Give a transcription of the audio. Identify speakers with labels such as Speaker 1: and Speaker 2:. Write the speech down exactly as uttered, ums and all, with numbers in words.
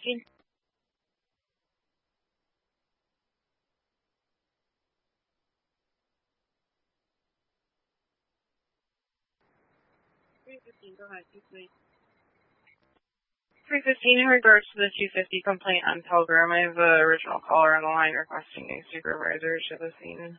Speaker 1: fifteen. three fifteen, go ahead, please. three fifteen, in regards to the two fifty complaint on Pilgrim, I have the original caller on the line requesting a supervisor to the scene.